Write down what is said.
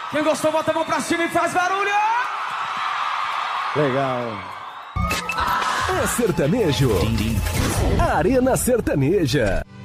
Quem gostou, bota a mão pra cima e faz barulho! Legal. É sertanejo. Arena Sertaneja.